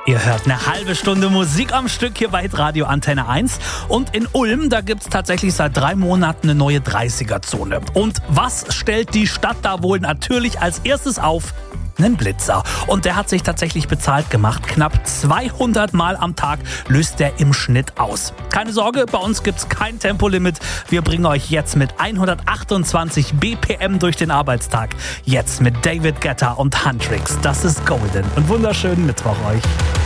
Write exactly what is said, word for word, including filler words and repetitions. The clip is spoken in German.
Ihr hört eine halbe Stunde Musik am Stück hier bei Radio Antenne eins. Und in Ulm, da gibt es tatsächlich seit drei Monaten eine neue dreißiger-Zone. Und was stellt die Stadt da wohl natürlich als erstes auf? Einen Blitzer. Und der hat sich tatsächlich bezahlt gemacht. Knapp zweihundert Mal am Tag löst der im Schnitt aus. Keine Sorge, bei uns gibt's kein Tempolimit. Wir bringen euch jetzt mit hundertachtundzwanzig B P M durch den Arbeitstag. Jetzt mit David Guetta und Huntrix. Das ist Golden. Und wunderschönen Mittwoch euch.